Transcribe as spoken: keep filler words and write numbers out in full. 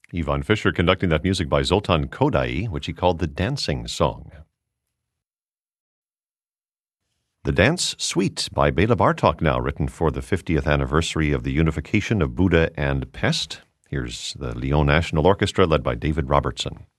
Ivan Fisher conducting that music by Zoltan Kodály, which he called the Dancing Song. The Dance Suite by Bela Bartok now, written for the fiftieth anniversary of the unification of Buda and Pest. Here's the Lyon National Orchestra led by David Robertson.